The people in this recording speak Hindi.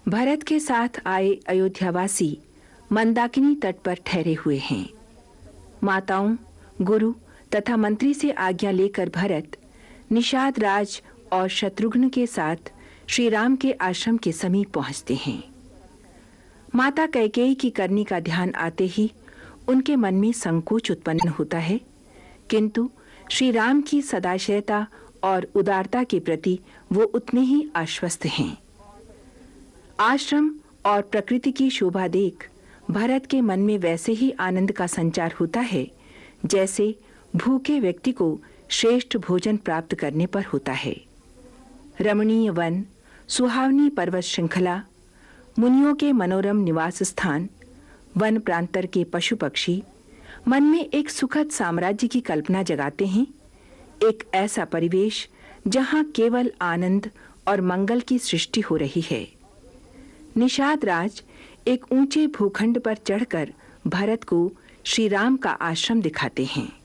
भरत के साथ आए अयोध्यावासी मंदाकिनी तट पर ठहरे हुए हैं। माताओं, गुरु तथा मंत्री से आज्ञा लेकर भरत निषाद राज और शत्रुघ्न के साथ श्री राम के आश्रम के समीप पहुंचते हैं। माता कैकेयी की करनी का ध्यान आते ही उनके मन में संकोच उत्पन्न होता है, किंतु श्री राम की सदाशयता और उदारता के प्रति वो उतने ही आश्वस्त हैं। आश्रम और प्रकृति की शोभा देख भरत के मन में वैसे ही आनंद का संचार होता है जैसे भूखे व्यक्ति को श्रेष्ठ भोजन प्राप्त करने पर होता है। रमणीय वन, सुहावनी पर्वत श्रृंखला, मुनियों के मनोरम निवास स्थान, वन प्रांतर के पशु पक्षी मन में एक सुखद साम्राज्य की कल्पना जगाते हैं। एक ऐसा परिवेश जहां केवल आनंद और मंगल की सृष्टि हो रही है। निषाद राज एक ऊंचे भूखंड पर चढ़कर भरत को श्री राम का आश्रम दिखाते हैं।